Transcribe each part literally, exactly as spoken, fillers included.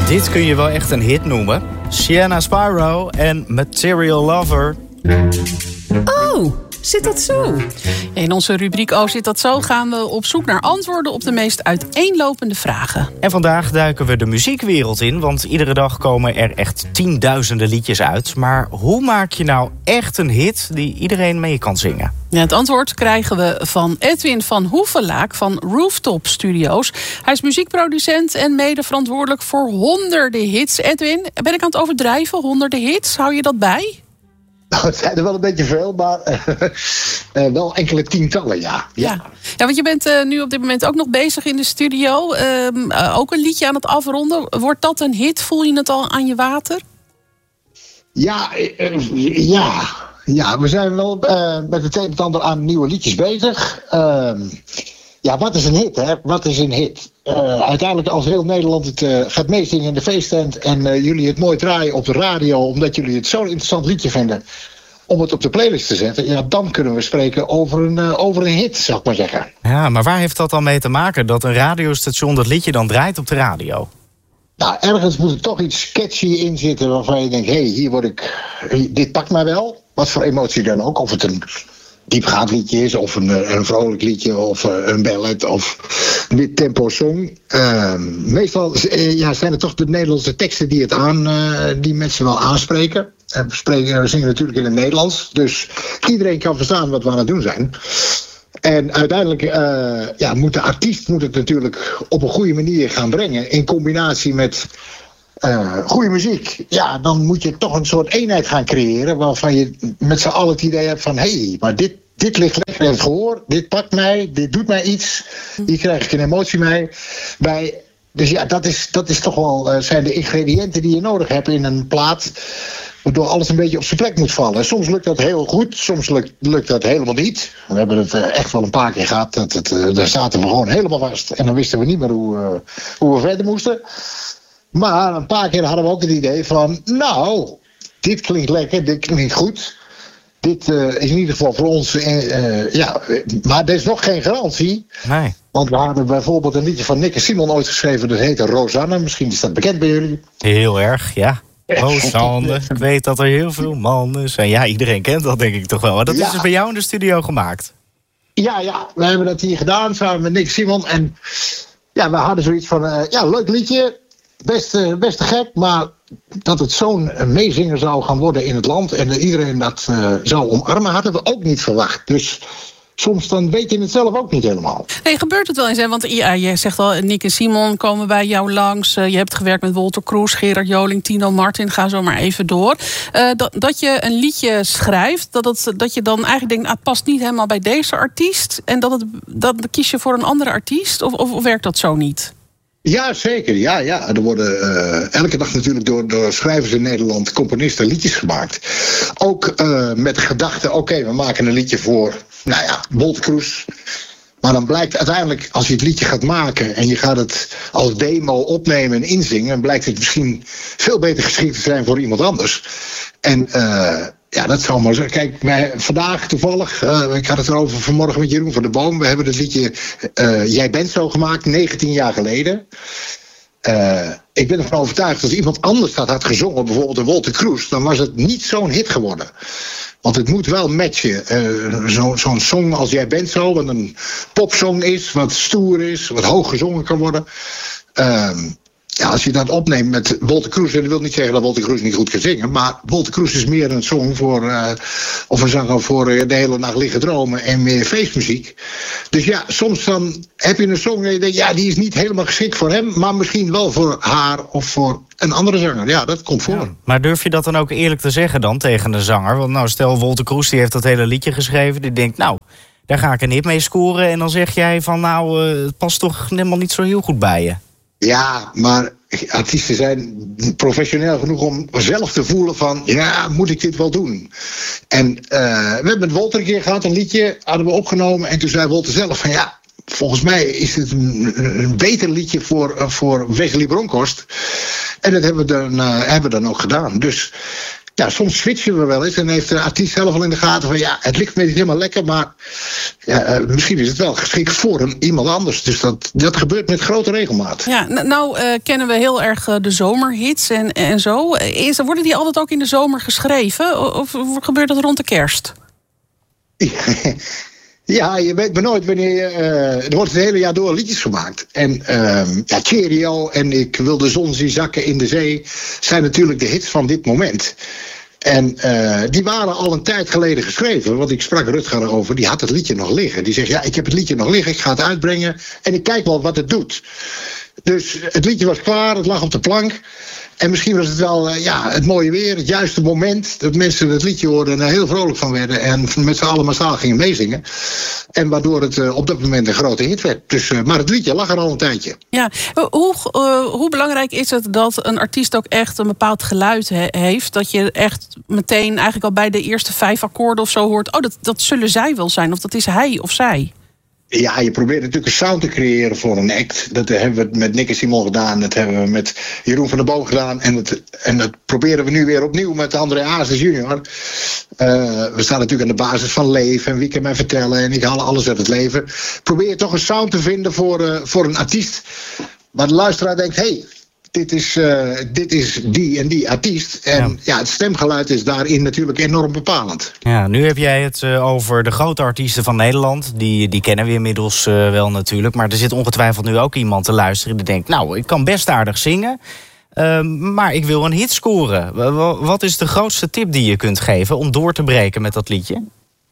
Dit kun je wel echt een hit noemen. Sienna Spyro en Material Lover. Oh, zit dat zo? In onze rubriek Oh, zit dat zo gaan we op zoek naar antwoorden op de meest uiteenlopende vragen. En vandaag duiken we de muziekwereld in, want iedere dag komen er echt tienduizenden liedjes uit. Maar hoe maak je nou echt een hit die iedereen mee kan zingen? Ja, het antwoord krijgen we van Edwin van Hoevelaak van Rooftop Studios. Hij is muziekproducent en mede verantwoordelijk voor honderden hits. Edwin, ben ik aan het overdrijven? Honderden hits, hou je dat bij? Nou, het zijn er wel een beetje veel, maar uh, uh, wel enkele tientallen, ja. Ja, ja. ja want je bent uh, nu op dit moment ook nog bezig in de studio. Uh, uh, ook een liedje aan het afronden. Wordt dat een hit? Voel je het al aan je water? Ja, uh, ja. ja, we zijn wel uh, met het een en ander aan nieuwe liedjes bezig. Uh, ja, wat is een hit, hè? Wat is een hit? Uh, uiteindelijk als heel Nederland het uh, gaat meezingen in de feesttent en uh, jullie het mooi draaien op de radio, omdat jullie het zo'n interessant liedje vinden om het op de playlist te zetten, ja, dan kunnen we spreken over een, uh, over een hit, zou ik maar zeggen. Ja, maar waar heeft dat dan mee te maken dat een radiostation dat liedje dan draait op de radio? Nou, ergens moet er toch iets sketchy in zitten waarvan je denkt, hé, hey, hier word ik, dit pakt mij wel. Wat voor emotie dan ook, of het een diepgaand liedje is, of een, een vrolijk liedje, of een ballad, of een mid-tempo song. Uh, meestal uh, ja, zijn het toch de Nederlandse teksten die het aan, uh, die mensen wel aanspreken. En we, spreken, we zingen natuurlijk in het Nederlands, dus iedereen kan verstaan wat we aan het doen zijn. En uiteindelijk uh, ja, moet de artiest moet het natuurlijk op een goede manier gaan brengen, in combinatie met Uh, goede muziek. Ja, dan moet je toch een soort eenheid gaan creëren waarvan je met z'n allen het idee hebt van hé, hey, maar dit, dit ligt lekker in het gehoor, dit pakt mij, dit doet mij iets, hier krijg ik een emotie mee, bij. Dus ja, dat is, dat is toch wel, uh, zijn de ingrediënten die je nodig hebt in een plaat, waardoor alles een beetje op zijn plek moet vallen. Soms lukt dat heel goed, soms lukt, lukt dat helemaal niet. We hebben het uh, echt wel een paar keer gehad, dat het, uh, daar zaten we gewoon helemaal vast en dan wisten we niet meer hoe, uh, hoe we verder moesten. Maar een paar keer hadden we ook het idee van, nou, dit klinkt lekker, dit klinkt goed. Dit uh, is in ieder geval voor ons, uh, ja, maar er is nog geen garantie. Nee. Want we hadden bijvoorbeeld een liedje van Nick en Simon ooit geschreven, dat heette Rosanne. Misschien is dat bekend bij jullie. Heel erg, ja. Rosanne, ik weet dat er heel veel mannen zijn. Ja, iedereen kent dat denk ik toch wel. Maar dat ja. is dus bij jou in de studio gemaakt. Ja, ja, we hebben dat hier gedaan samen met Nick en Simon. En ja, we hadden zoiets van, uh, ja, leuk liedje. Best, uh, best te gek, maar dat het zo'n meezinger zou gaan worden in het land en dat iedereen dat uh, zou omarmen, hadden we ook niet verwacht. Dus soms dan weet je het zelf ook niet helemaal. Nee, gebeurt het wel eens, hè? Want ja, je zegt al, Nick en Simon komen bij jou langs. Uh, je hebt gewerkt met Wolter Kroes, Gerard Joling, Tino Martin, ga zo maar even door. Uh, dat, dat je een liedje schrijft, dat, het, dat je dan eigenlijk denkt, ah, het past niet helemaal bij deze artiest. En dat het, dan kies je voor een andere artiest, of, of, of werkt dat zo niet? Ja, zeker. Ja, ja. Er worden uh, elke dag natuurlijk door, door schrijvers in Nederland, componisten, liedjes gemaakt. Ook uh, met de gedachte, oké, okay, we maken een liedje voor, nou ja, Wolter Kroes. Maar dan blijkt uiteindelijk, als je het liedje gaat maken en je gaat het als demo opnemen en inzingen, dan blijkt het misschien veel beter geschikt te zijn voor iemand anders. En uh, ja, dat zou maar zo. Kijk, wij, vandaag toevallig, uh, ik had het erover vanmorgen met Jeroen van der Boom. We hebben het liedje uh, Jij bent zo gemaakt, negentien jaar geleden. Uh, ik ben ervan overtuigd dat als iemand anders dat had gezongen, bijvoorbeeld een Wolter Kroes, dan was het niet zo'n hit geworden. Want het moet wel matchen. Uh, zo, zo'n song als Jij bent zo, wat een popsong is, wat stoer is, wat hoog gezongen kan worden. Uh, Ja, als je dat opneemt met Wolter Kroes, en dat wil niet zeggen dat Wolter Kroes niet goed kan zingen, maar Wolter Kroes is meer een song voor, uh, of een zanger voor uh, de hele nacht liggen dromen en meer feestmuziek. Dus ja, soms dan heb je een song en je denkt, ja, die is niet helemaal geschikt voor hem, maar misschien wel voor haar of voor een andere zanger. Ja, dat komt voor. Ja, maar durf je dat dan ook eerlijk te zeggen dan tegen een zanger? Want nou, stel Wolter Kroes, die heeft dat hele liedje geschreven, die denkt, nou, daar ga ik een hit mee scoren, en dan zeg jij van, nou, uh, het past toch helemaal niet zo heel goed bij je. Ja, maar artiesten zijn professioneel genoeg om zelf te voelen van, ja, moet ik dit wel doen? En uh, we hebben met Wolter een keer gehad, een liedje hadden we opgenomen, en toen zei Wolter zelf van, ja, volgens mij is het een, een beter liedje voor, uh, voor Wesley Bronkhorst. En dat hebben we dan, uh, hebben we dan ook gedaan. Dus ja, soms switchen we wel eens en heeft de artiest zelf al in de gaten van ja, het ligt me niet helemaal lekker, maar ja, uh, misschien is het wel geschikt voor een, iemand anders. Dus dat, dat gebeurt met grote regelmaat. Ja, n- nou uh, kennen we heel erg uh, de zomerhits en, en zo. Is, worden die altijd ook in de zomer geschreven of, of gebeurt dat rond de kerst? Ja, je weet maar nooit wanneer je... Uh, er wordt het hele jaar door liedjes gemaakt. En uh, ja, Cheerio en Ik wil de zon zien zakken in de zee zijn natuurlijk de hits van dit moment. En uh, die waren al een tijd geleden geschreven. Want ik sprak Rutger over, die had het liedje nog liggen. Die zegt, ja, ik heb het liedje nog liggen, ik ga het uitbrengen en ik kijk wel wat het doet. Dus het liedje was klaar, het lag op de plank. En misschien was het wel uh, ja, het mooie weer, het juiste moment dat mensen het liedje hoorden en er heel vrolijk van werden. En met z'n allen massaal gingen meezingen. En waardoor het uh, op dat moment een grote hit werd. Dus, uh, maar het liedje lag er al een tijdje. Ja, hoe, uh, hoe belangrijk is het dat een artiest ook echt een bepaald geluid he- heeft? Dat je echt meteen eigenlijk al bij de eerste vijf akkoorden of zo hoort, oh, dat, dat zullen zij wel zijn. Of dat is hij of zij. Ja, je probeert natuurlijk een sound te creëren voor een act. Dat hebben we met Nick en Simon gedaan. Dat hebben we met Jeroen van der Boog gedaan. En dat, en dat proberen we nu weer opnieuw met André Hazes junior. Uh, we staan natuurlijk aan de basis van leven. En wie kan mij vertellen. En ik haal alles uit het leven. Probeer toch een sound te vinden voor, uh, voor een artiest. Waar de luisteraar denkt, hé, hey, dit is, uh, dit is die en die artiest. En ja. ja, het stemgeluid is daarin natuurlijk enorm bepalend. Ja, nu heb jij het uh, over de grote artiesten van Nederland. Die, die kennen we inmiddels uh, wel natuurlijk. Maar er zit ongetwijfeld nu ook iemand te luisteren die denkt, nou, ik kan best aardig zingen. Uh, maar ik wil een hit scoren. W- wat is de grootste tip die je kunt geven om door te breken met dat liedje?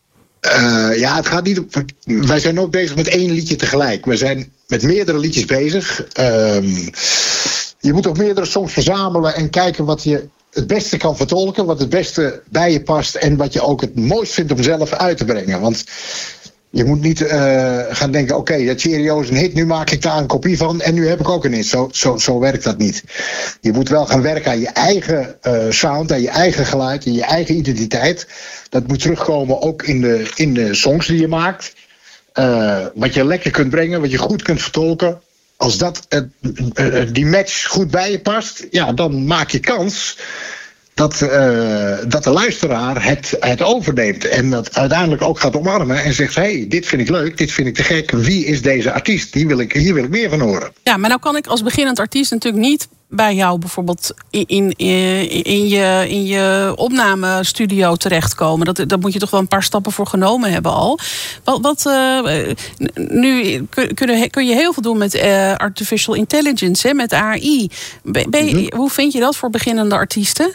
Uh, ja, het gaat niet op. Wij zijn ook bezig met één liedje tegelijk. We zijn met meerdere liedjes bezig. Um, je moet ook meerdere songs verzamelen en kijken wat je het beste kan vertolken, wat het beste bij je past en wat je ook het mooist vindt om zelf uit te brengen. Want je moet niet uh, gaan denken, oké, okay, dat Cheerio is een hit, nu maak ik daar een kopie van en nu heb ik ook een hit. Zo, zo, zo werkt dat niet. Je moet wel gaan werken aan je eigen uh, sound, aan je eigen geluid, en je eigen identiteit. Dat moet terugkomen ook in de, in de songs die je maakt. Uh, wat je lekker kunt brengen, wat je goed kunt vertolken. Als dat, uh, uh, die match goed bij je past, ja, dan maak je kans dat, uh, dat de luisteraar het, het overneemt. En dat uiteindelijk ook gaat omarmen en zegt, hé, hey, dit vind ik leuk, dit vind ik te gek. Wie is deze artiest? Die wil ik, hier wil ik meer van horen. Ja, maar nou kan ik als beginnend artiest natuurlijk niet bij jou bijvoorbeeld in, in, in, je, in je opnamestudio terechtkomen. Dat, dat moet je toch wel een paar stappen voor genomen hebben al. Wat, wat uh, nu kun, kun je heel veel doen met uh, artificial intelligence, hè, met A I. Ben, ben je, mm-hmm. Hoe vind je dat voor beginnende artiesten?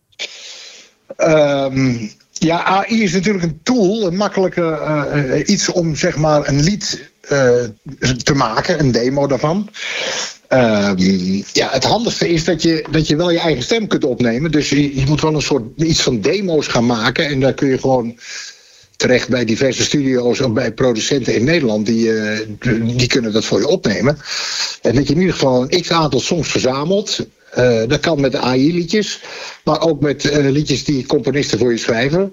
Um, ja, A I is natuurlijk een tool, een makkelijke uh, iets om zeg maar een lied uh, te maken, een demo daarvan. Uh, ja, het handigste is dat je, dat je wel je eigen stem kunt opnemen. Dus je, je moet wel een soort iets van demo's gaan maken. En daar kun je gewoon terecht bij diverse studio's of bij producenten in Nederland. Die, uh, die kunnen dat voor je opnemen. En dat je in ieder geval een x-aantal songs verzamelt. Uh, dat kan met A I-liedjes. Maar ook met uh, liedjes die componisten voor je schrijven.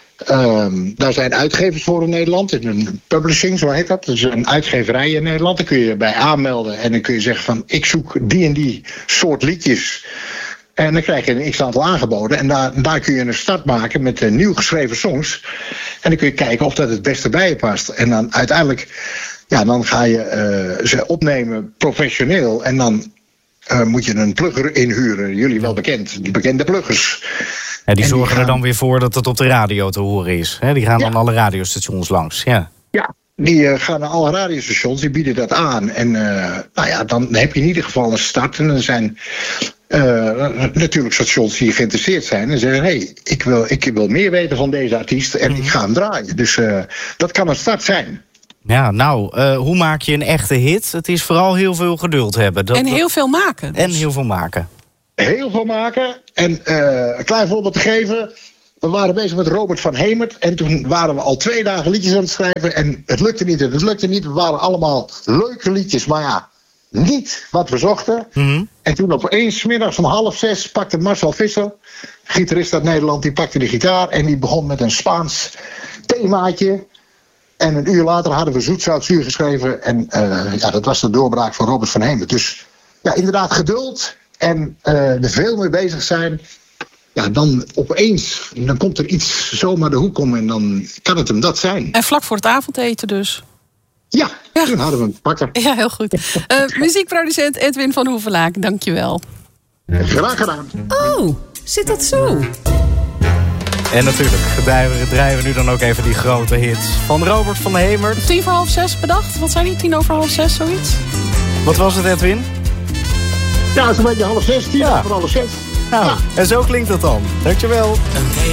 Um, daar zijn uitgevers voor in Nederland. Een publishing, zo heet dat. Dus een uitgeverij in Nederland. Daar kun je bij aanmelden. En dan kun je zeggen van, ik zoek die en die soort liedjes. En dan krijg je een x-aantal aangeboden. En daar, daar kun je een start maken met uh, nieuw geschreven songs. En dan kun je kijken of dat het beste bij je past. En dan uiteindelijk, ja, dan ga je uh, ze opnemen professioneel. En dan uh, moet je een plugger inhuren. Jullie wel bekend. De bekende pluggers. Ja, die zorgen die gaan er dan weer voor dat het op de radio te horen is. He, die gaan ja. dan alle radiostations langs. Ja, ja die uh, gaan naar alle radiostations, die bieden dat aan. En uh, nou ja, dan heb je in ieder geval een start. En er zijn uh, natuurlijk stations die geïnteresseerd zijn. En zeggen, hé, hey, ik, wil, ik wil meer weten van deze artiest en mm. ik ga hem draaien. Dus uh, dat kan een start zijn. Ja, nou, uh, hoe maak je een echte hit? Het is vooral heel veel geduld hebben. Dat, en heel veel maken. Dus. En heel veel maken. Heel veel maken. En uh, een klein voorbeeld te geven. We waren bezig met Robert van Hemert. En toen waren we al twee dagen liedjes aan het schrijven. En het lukte niet en het lukte niet. We waren allemaal leuke liedjes. Maar ja, niet wat we zochten. Mm-hmm. En toen opeens, 's middags om half zes, pakte Marcel Visser, gitarist uit Nederland, die pakte de gitaar. En die begon met een Spaans themaatje. En een uur later hadden we Zoet, Zout, Zuur geschreven. En uh, ja, dat was de doorbraak van Robert van Hemert. Dus ja, inderdaad geduld. En uh, er veel mee bezig zijn. Ja, dan opeens, dan komt er iets zomaar de hoek om en dan kan het hem dat zijn. En vlak voor het avondeten dus. Ja, Ja. toen hadden we hem pakken. Ja, heel goed. Uh, muziekproducent Edwin van Hoevelaak, dankjewel. Graag gedaan. Oh, zit dat zo? En natuurlijk draaien we, draaien we nu dan ook even die grote hits van Robert van Hemert. Tien voor half zes bedacht. Wat zijn die? Tien over half zes, zoiets? Wat was het, Edwin? Ja, het is een beetje half zes, tien Ja. over half zes. Nou, Ja. en zo klinkt het dan. Dankjewel.